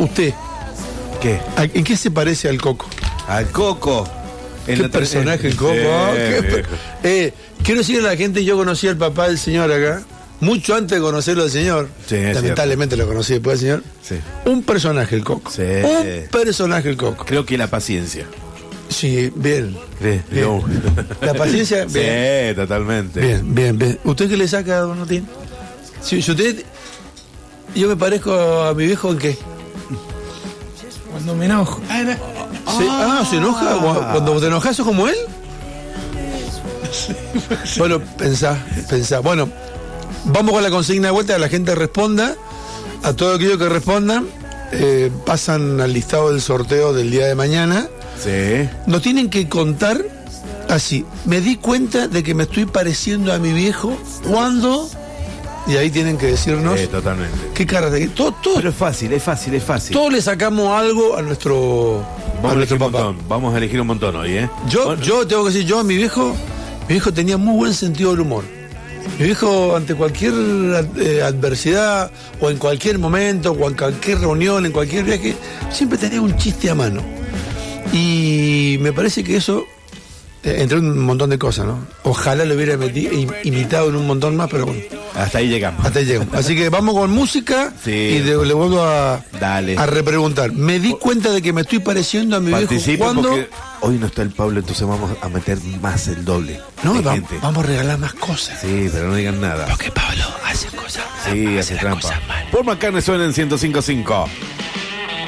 Usted, ¿Qué? ¿en qué se parece al Coco? Al Coco. ¿Qué personaje el Coco? Quiero decirle a la gente, yo conocí al papá del señor acá, mucho antes de conocerlo al señor. Sí, lamentablemente lo conocí después del señor. Sí. Un personaje el Coco. Sí. Un personaje el Coco. Creo que la paciencia. Sí, bien. Bien. La paciencia, bien. Sí, totalmente. Bien. ¿Usted qué le saca, don Martín? Si usted... ¿Yo me parezco a mi viejo en qué? Cuando me enojo. ¿Se enoja? ¿Cuando te enojas sos como él? Bueno, pensá. Bueno, vamos con la consigna de vuelta, que la gente responda. A todo aquello que respondan, pasan al listado del sorteo del día de mañana. Sí. Nos tienen que contar así. Me di cuenta de que me estoy pareciendo a mi viejo cuando... Y ahí tienen que decirnos... totalmente. ¿Qué caras de todo? Pero es fácil. Todos le sacamos algo a nuestro papá. Vamos a elegir un montón hoy, ¿eh? Yo tengo que decir, mi viejo tenía muy buen sentido del humor. Mi viejo, ante cualquier adversidad, o en cualquier momento, o en cualquier reunión, en cualquier viaje, siempre tenía un chiste a mano. Y me parece que eso, entre un montón de cosas, ¿no? Ojalá lo hubiera imitado en un montón más, pero bueno. Hasta ahí llegamos. Así que vamos con música. Sí. Y le vuelvo a repreguntar. Me di cuenta de que me estoy pareciendo a mi viejo cuando... Hoy no está el Pablo, entonces vamos a meter más el doble. No, vamos a regalar más cosas. Sí, pero no digan nada. Porque Pablo hace cosas. Sí, hace trampa. Paul McCartney suena en 105.5.